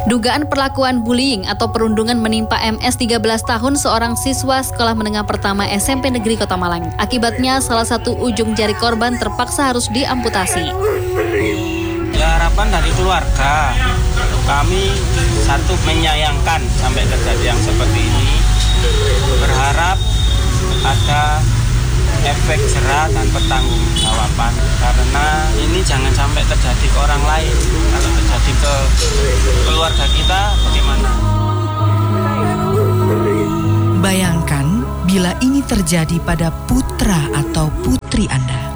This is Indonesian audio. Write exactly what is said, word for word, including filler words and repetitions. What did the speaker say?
Dugaan perlakuan bullying atau perundungan menimpa M S tiga belas tahun, seorang siswa sekolah menengah pertama S M P Negeri Kota Malang. Akibatnya salah satu ujung jari korban terpaksa harus diamputasi. Ya, harapan dari keluarga, kami satu menyayangkan sampai kejadian seperti ini. Berharap ada efek jerah dan pertanggungjawaban, karena ini jangan sampai terjadi ke orang lain. Kalau terjadi ke keluarga kita, bagaimana? Bayangkan bila ini terjadi pada putra atau putri Anda.